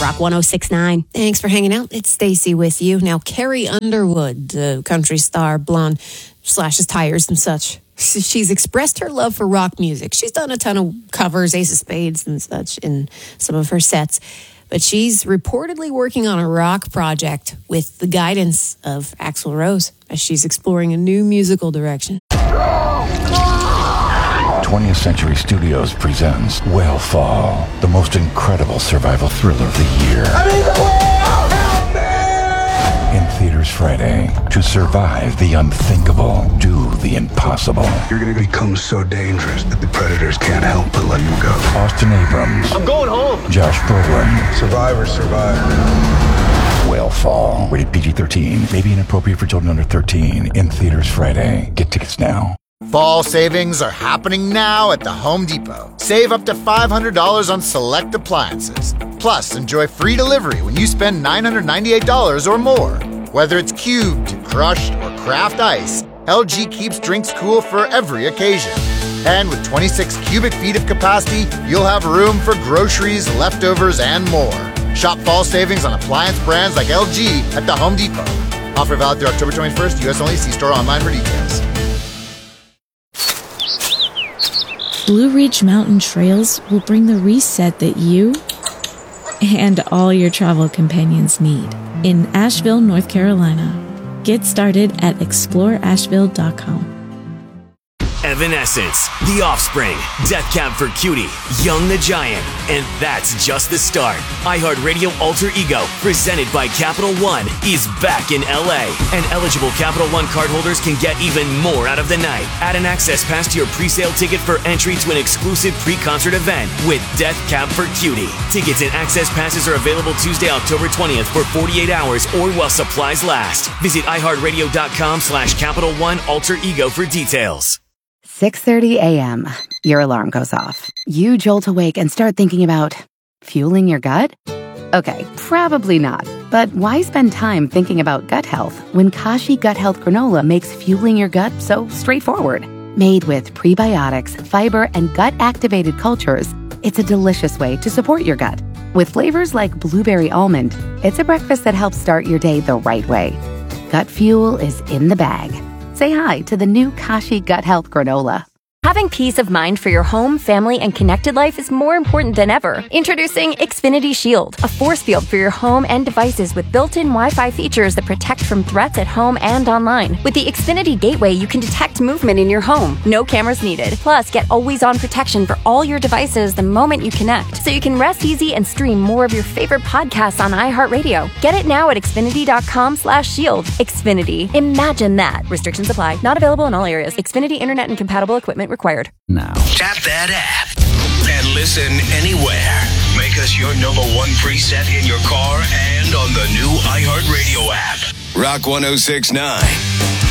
Rock 106.9. Thanks for hanging out. It's Stacy with you. Now, Carrie Underwood, the country star, blonde, slashes tires and such. She's expressed her love for rock music. She's done a ton of covers, Ace of Spades and such, in some of her sets. But she's reportedly working on a rock project with the guidance of Axl Rose as she's exploring a new musical direction. 20th Century Studios presents Whalefall, the most incredible survival thriller of the year. I'm in the whale! Help me! In theaters Friday. To survive the unthinkable, do the impossible. You're gonna become so dangerous that the predators can't help but let you go. Austin Abrams. I'm going home. Josh Brolin. Survivors survive. Whalefall. Rated PG-13. May be inappropriate for children under 13. In theaters Friday. Get tickets now. Fall savings are happening now at the Home Depot. Save up to $500 on select appliances. Plus, enjoy free delivery when you spend $998 or more. Whether it's cubed, crushed, or craft ice, LG keeps drinks cool for every occasion. And with 26 cubic feet of capacity, you'll have room for groceries, leftovers, and more. Shop fall savings on appliance brands like LG at the Home Depot. Offer valid through October 21st, U.S. only. See store online for details. Blue Ridge Mountain Trails will bring the reset that you and all your travel companions need in Asheville, North Carolina. Get started at exploreasheville.com. Evanescence, The Offspring, Death Cab for Cutie, Young the Giant, and that's just the start. iHeartRadio Alter Ego, presented by Capital One, is back in LA, and eligible Capital One cardholders can get even more out of the night. Add an access pass to your pre-sale ticket for entry to an exclusive pre-concert event with Death Cab for Cutie. Tickets and access passes are available Tuesday, October 20th for 48 hours or while supplies last. Visit iHeartRadio.com/Capital One Alter Ego for details. 6:30 a.m. Your alarm goes off. You jolt awake and start thinking about fueling your gut? Okay, probably not. But why spend time thinking about gut health when Kashi Gut Health Granola makes fueling your gut so straightforward? Made with prebiotics, fiber, and gut-activated cultures, it's a delicious way to support your gut. With flavors like blueberry almond, it's a breakfast that helps start your day the right way. Gut fuel is in the bag. Say hi to the new Kashi Gut Health Granola. Having peace of mind for your home, family, and connected life is more important than ever. Introducing Xfinity Shield, a force field for your home and devices with built-in Wi-Fi features that protect from threats at home and online. With the Xfinity Gateway, you can detect movement in your home. No cameras needed. Plus, get always-on protection for all your devices the moment you connect, so you can rest easy and stream more of your favorite podcasts on iHeartRadio. Get it now at Xfinity.com/shield. Xfinity. Imagine that. Restrictions apply. Not available in all areas. Xfinity Internet and compatible equipment required. Now. Tap that app and listen anywhere. Make us your number one preset in your car and on the new iHeartRadio app. Rock 106.9.